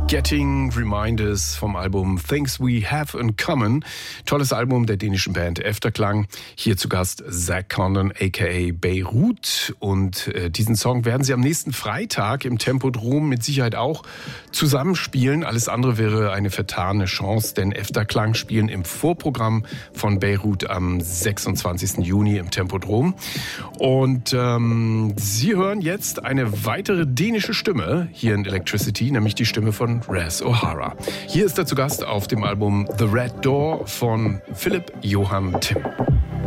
Getting Reminders vom Album Things We Have in Common. Tolles Album der dänischen Band Efterklang. Hier zu Gast Zach Condon aka Beirut. Und diesen Song werden sie am nächsten Freitag im Tempodrom mit Sicherheit auch zusammenspielen. Alles andere wäre eine vertane Chance, denn Efterklang spielen im Vorprogramm von Beirut am 26. Juni im Tempodrom. Und Sie hören jetzt eine weitere dänische Stimme hier in Electricity, nämlich die Stimme von Raz O'Hara. Hier ist er zu Gast auf dem Album The Red Door von Philip Johan Timm.